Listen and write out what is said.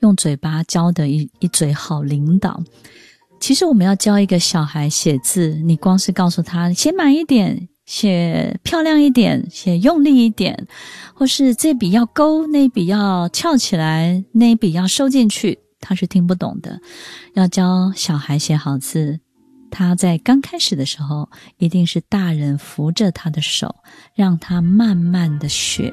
用嘴巴教的一嘴好领导。其实我们要教一个小孩写字，你光是告诉他写满一点，写漂亮一点，写用力一点，或是这笔要勾，那笔要翘起来，那笔要收进去，他是听不懂的。要教小孩写好字，他在刚开始的时候一定是大人扶着他的手，让他慢慢的学，